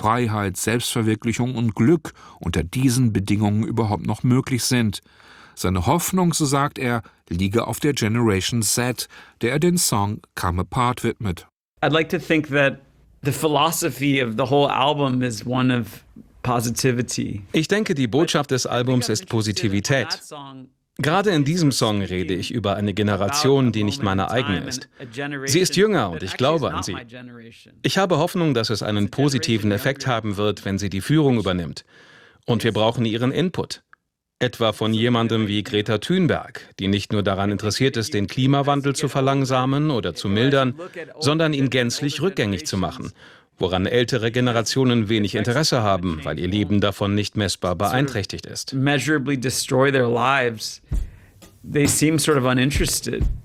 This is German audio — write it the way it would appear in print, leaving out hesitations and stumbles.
Freiheit, Selbstverwirklichung und Glück unter diesen Bedingungen überhaupt noch möglich sind. Seine Hoffnung, so sagt er, liege auf der Generation Z, der er den Song Come Apart widmet. I'd like to think that the philosophy of the whole album is one of positivity. Ich denke, die Botschaft des Albums ist Positivität. Gerade in diesem Song rede ich über eine Generation, die nicht meine eigene ist. Sie ist jünger und ich glaube an sie. Ich habe Hoffnung, dass es einen positiven Effekt haben wird, wenn sie die Führung übernimmt. Und wir brauchen ihren Input. Etwa von jemandem wie Greta Thunberg, die nicht nur daran interessiert ist, den Klimawandel zu verlangsamen oder zu mildern, sondern ihn gänzlich rückgängig zu machen, woran ältere Generationen wenig Interesse haben, weil ihr Leben davon nicht messbar beeinträchtigt ist. Measurably destroy their lives. They seem sort of uninterested.